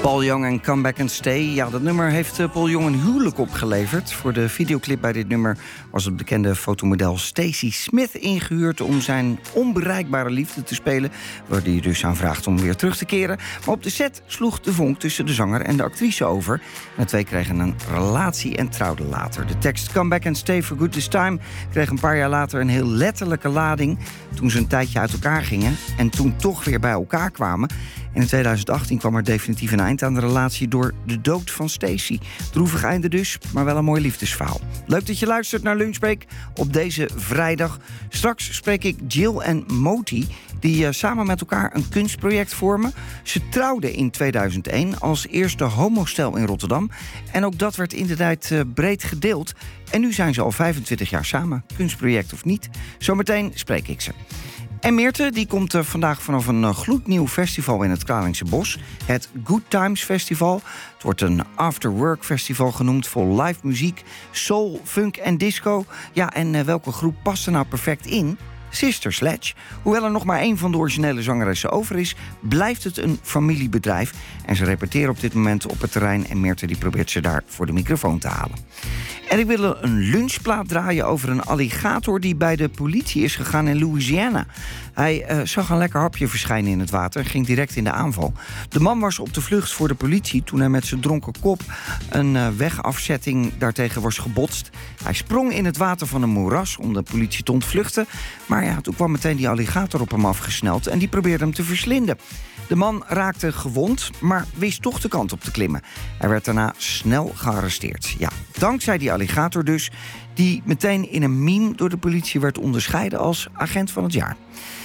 Paul Young en Come Back and Stay. Ja, dat nummer heeft Paul Young een huwelijk opgeleverd. Voor de videoclip bij dit nummer was het bekende fotomodel Stacy Smith ingehuurd om zijn onbereikbare liefde te spelen, waar hij dus aan vraagt om weer terug te keren. Maar op de set sloeg de vonk tussen de zanger en de actrice over. En de twee kregen een relatie en trouwden later. De tekst Come Back and Stay for Good This Time kreeg een paar jaar later een heel letterlijke lading toen ze een tijdje uit elkaar gingen en toen toch weer bij elkaar kwamen. En in 2018 kwam er definitief een eind aan de relatie door de dood van Stacy. Droevig einde dus, maar wel een mooi liefdesverhaal. Leuk dat je luistert naar Lunchbreak op deze vrijdag. Straks spreek ik Jill en Moti, die samen met elkaar een kunstproject vormen. Ze trouwden in 2001 als eerste homostel in Rotterdam. En ook dat werd inderdaad breed gedeeld. En nu zijn ze al 25 jaar samen, kunstproject of niet. Zometeen spreek ik ze. En Meerte die komt vandaag vanaf een gloednieuw festival in het Kralingse Bos. Het Good Times Festival. Het wordt een afterwork festival genoemd vol live muziek, soul, funk en disco. Ja, en welke groep past er nou perfect in? Sister Sledge. Hoewel er nog maar één van de originele zangeressen over is, blijft het een familiebedrijf. En ze repeteren op dit moment op het terrein en Meerte die probeert ze daar voor de microfoon te halen. En ik wil een lunchplaat draaien over een alligator die bij de politie is gegaan in Louisiana. Hij zag een lekker hapje verschijnen in het water en ging direct in de aanval. De man was op de vlucht voor de politie toen hij met zijn dronken kop een wegafzetting daartegen was gebotst. Hij sprong in het water van een moeras om de politie te ontvluchten. Maar ja, toen kwam meteen die alligator op hem afgesneld en die probeerde hem te verslinden. De man raakte gewond, maar wist toch de kant op te klimmen. Hij werd daarna snel gearresteerd. Ja, dankzij die alligator dus, die meteen in een meme door de politie werd onderscheiden als agent van het jaar.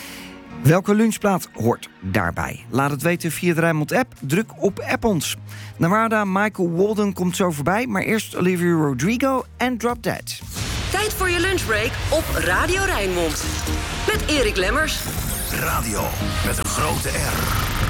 Welke lunchplaat hoort daarbij? Laat het weten via de Rijnmond app. Druk op app ons. Narada Michael Walden komt zo voorbij, maar eerst Olivia Rodrigo en Drop Dead. Tijd voor je lunchbreak op Radio Rijnmond. Met Erik Lemmers. Radio met een grote R.